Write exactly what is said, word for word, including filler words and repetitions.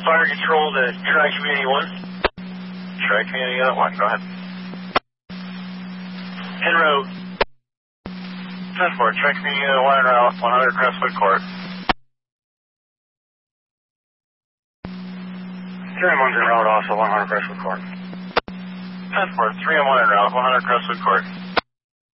Fire control to Tri-Community one. Tri-Community one, go ahead. En route. ten four, Tri-Community one en route, one hundred Crestwood Court. three M one's en route also, one hundred Crestwood Court. ten four, three M one en route, one hundred Crestwood Court.